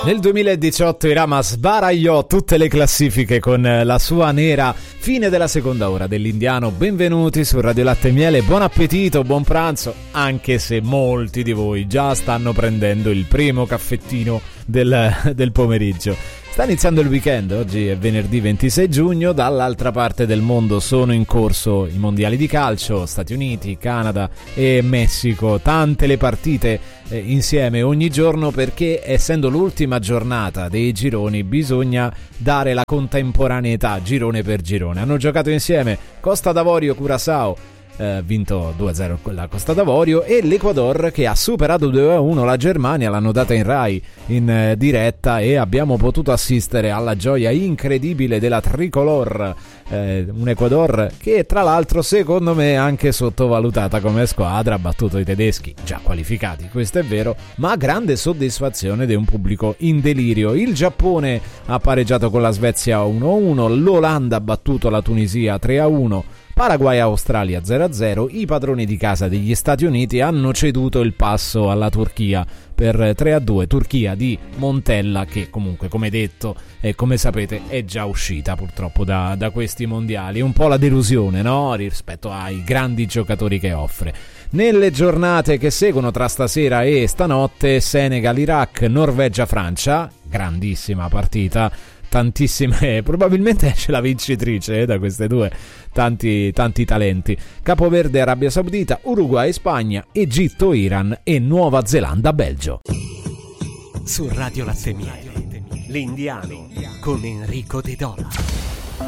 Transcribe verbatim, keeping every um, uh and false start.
Nel duemiladiciotto Irama sbaragliò tutte le classifiche con la sua nera fine della seconda ora dell'Indiano. Benvenuti su Radio Latte e Miele, buon appetito, buon pranzo, anche se molti di voi già stanno prendendo il primo caffettino del, del pomeriggio. Sta iniziando il weekend, oggi è venerdì ventisei giugno, dall'altra parte del mondo sono in corso i mondiali di calcio, Stati Uniti, Canada e Messico, tante le partite eh, insieme ogni giorno perché essendo l'ultima giornata dei gironi bisogna dare la contemporaneità girone per girone. Hanno giocato insieme Costa d'Avorio, Curaçao, Eh, vinto due a zero la Costa d'Avorio, e l'Ecuador che ha superato due a uno la Germania, l'hanno data in Rai in eh, diretta e abbiamo potuto assistere alla gioia incredibile della tricolor, eh, un Ecuador che tra l'altro secondo me è anche sottovalutata come squadra, ha battuto i tedeschi già qualificati, questo è vero, ma grande soddisfazione di un pubblico in delirio. Il Giappone ha pareggiato con la Svezia uno a uno, l'Olanda ha battuto la Tunisia tre a uno, Paraguay-Australia zero a zero, i padroni di casa degli Stati Uniti hanno ceduto il passo alla Turchia per tre a due, Turchia di Montella che comunque, come detto e come sapete, è già uscita purtroppo da, da questi mondiali. Un po' la delusione, no? Rispetto ai grandi giocatori che offre. Nelle giornate che seguono tra stasera e stanotte, Senegal-Iraq, Norvegia-Francia, grandissima partita, tantissime, probabilmente esce la vincitrice eh, da queste due, tanti tanti talenti. Capoverde Arabia Saudita, Uruguay Spagna, Egitto Iran e Nuova Zelanda Belgio. Su Radio Latte e Miele, l'Indiano con Enrico De Dola.